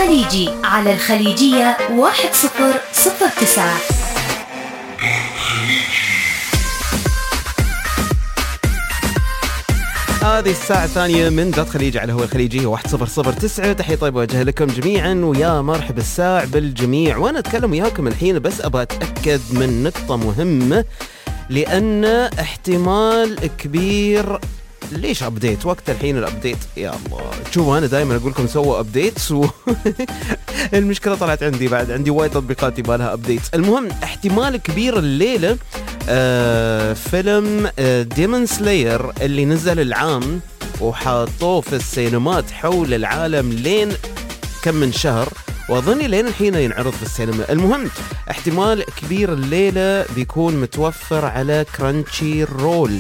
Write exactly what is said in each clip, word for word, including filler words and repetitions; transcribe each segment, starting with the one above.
الخليجي على الخليجية واحد صفر صفر تسعة. هذه الساعة الثانية من ذات خليجي على هو الخليجي واحد صفر صفر تسعة. تحية طيبة وجه لكم جميعا ويا مرحب الساع بالجميع. وأنا أتكلم وياكم الحين بس أبغى أتأكد من نقطة مهمة، لأن احتمال كبير. ليش أبديت وقت الحين الأبديت؟ يا الله، شوفوا أنا دائما أقول لكم سووا أبديتس و... المشكلة طلعت عندي بعد عندي وايد تطبيقات يبغى لها أبديت. المهم احتمال كبير الليلة آه فيلم آه ديمون سلاير اللي نزل العام وحاطوه في السينمات حول العالم لين كم من شهر، وأظني لين الحين ينعرض في السينما. المهم احتمال كبير الليلة بيكون متوفر على كرانشي رول.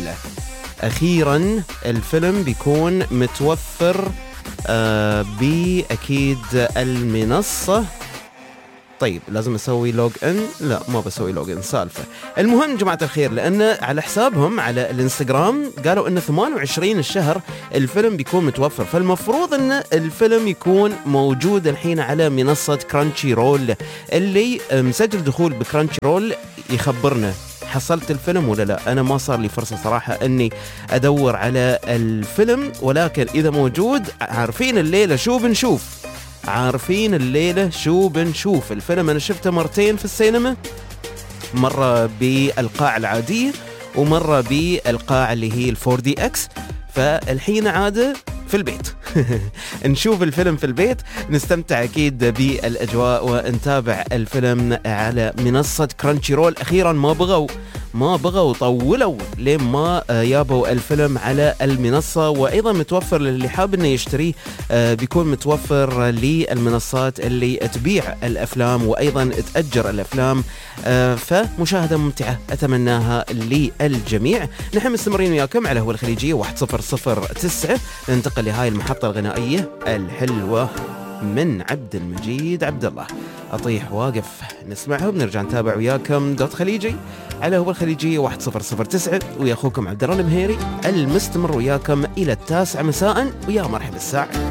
أخيرا الفيلم بيكون متوفر آه بأكيد المنصة. طيب لازم أسوي لوج إن؟ لا ما بسوي لوج إن سالفة. المهم جماعة الخير، لأن على حسابهم على الانستغرام قالوا إن ثمانية وعشرين الشهر الفيلم بيكون متوفر، فالمفروض إن الفيلم يكون موجود الحين على منصة كرانشي رول. اللي مسجل دخول بكرانشي رول يخبرنا حصلت الفيلم ولا لا. أنا ما صار لي فرصة صراحة أني أدور على الفيلم، ولكن إذا موجود عارفين الليلة شو بنشوف عارفين الليلة شو بنشوف الفيلم أنا شفته مرتين في السينما، مرة بالقاعة العادية ومرة بالقاعة اللي هي الفور دي اكس. فالحين عادة في البيت نشوف الفيلم في البيت، نستمتع أكيد بالأجواء ونتابع الفيلم على منصة كرانشي رول. أخيرا ما بغوا ما بغوا طولوا لين ما يابوا الفيلم على المنصة، وأيضا متوفر للي حاب إنه يشتريه بيكون متوفر للمنصات اللي تبيع الأفلام وأيضا تأجر الأفلام. فمشاهدة ممتعة أتمناها للجميع. نحن مستمرين وياكم على هو الخليجية واحد صفر صفر تسعة. ننتقل لهاي المحطة الغنائية الحلوة من عبد المجيد عبد الله. أطيح واقف نسمعها وبنرجع نتابع وياكم دوت خليجي على هو الخليجية واحد صفر صفر تسعة. ويا أخوكم عبد الله المهيري المستمر وياكم إلى التاسع مساء. ويا مرحبا الساعة.